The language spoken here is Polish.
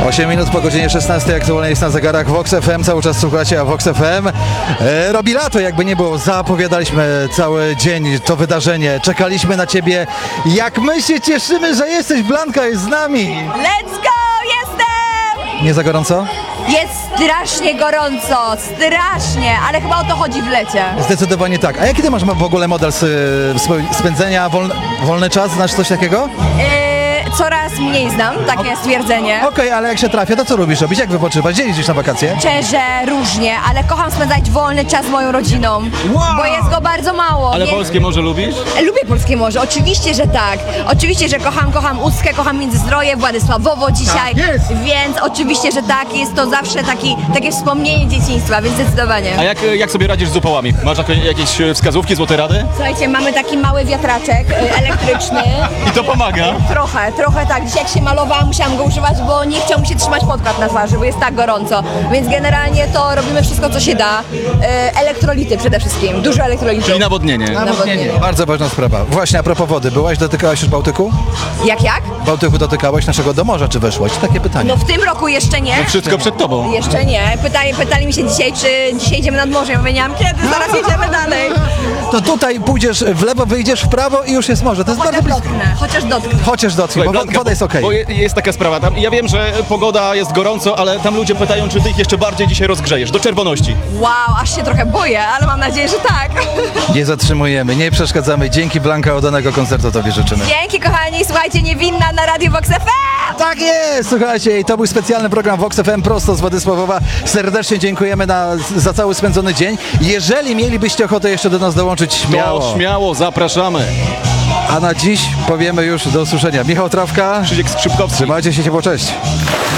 8 minut po godzinie 16, aktualnie jest na zegarach Vox FM, cały czas słuchacie, a Vox FM robi lato, jakby nie było, zapowiadaliśmy cały dzień to wydarzenie, czekaliśmy na ciebie, jak my się cieszymy, że jesteś, Blanka jest z nami. Let's go! Jestem! Nie za gorąco? Jest strasznie gorąco, strasznie, ale chyba o to chodzi w lecie. Zdecydowanie tak. A jaki ty masz w ogóle model spędzenia, wolny czas, znasz coś takiego? Coraz mniej znam takie stwierdzenie. Okej, ale jak się trafia, to co lubisz robić? Jak wypoczywać? Gdzie jeździsz na wakacje? Szczerze, różnie, ale kocham spędzać wolny czas z moją rodziną, bo jest go bardzo mało. Ale więc... polskie morze lubisz? Lubię polskie morze, oczywiście, że tak. Oczywiście, że kocham Ustkę, kocham Międzyzdroje, Władysławowo dzisiaj, więc oczywiście, że tak. Jest to zawsze takie wspomnienie dzieciństwa, więc zdecydowanie. A jak sobie radzisz z upałami? Masz jakieś wskazówki, złote rady? Słuchajcie, mamy taki mały wiatraczek elektryczny. I to pomaga. Trochę tak. Dzisiaj jak się malowałam, musiałam go używać, bo nie chciał mi się trzymać podkład na twarzy, bo jest tak gorąco. Więc generalnie to robimy wszystko, co się da. Elektrolity przede wszystkim, dużo elektrolitów. Czyli nawodnienie. Nawodnienie. Bardzo ważna sprawa. Właśnie a propos wody, dotykałaś już Bałtyku? Jak? Bałtyku dotykałaś naszego do morza, czy weszłaś? Takie pytanie. No w tym roku jeszcze nie. No wszystko przed tobą. Jeszcze nie. Pytali mi się dzisiaj, czy dzisiaj idziemy nad morze. Ja mówię, nie mam kiedy, zaraz jedziemy dalej. To tutaj pójdziesz w lewo, wyjdziesz w prawo i już jest morze. To jest bardzo blisko. Chociaż dotknę. Chociaż dotknij, bo Blanka, woda jest okej. Bo jest taka sprawa tam. Ja wiem, że pogoda jest gorąco, ale tam ludzie pytają, czy ty ich jeszcze bardziej dzisiaj rozgrzejesz, do czerwoności. Wow, aż się trochę boję, ale mam nadzieję, że tak. Nie zatrzymujemy, nie przeszkadzamy. Dzięki, Blanka, udanego koncertu tobie życzymy. Dzięki kochani, słuchajcie, Niewinna na Radio Vox FM. Tak jest, słuchajcie, i to był specjalny program Vox FM prosto z Władysławowa. Serdecznie dziękujemy za cały spędzony dzień. Jeżeli mielibyście ochotę jeszcze do nas dołączyć, śmiało. To śmiało, zapraszamy. A na dziś powiemy już do usłyszenia. Michał Trawka, Krzysiek Skrzypkowski. trzymajcie się ciepło, cześć.